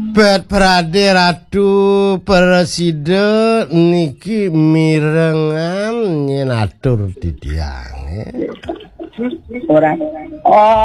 Bet Prade Ratu Presiden niki mirengan yen atur didiange. Ora. Oh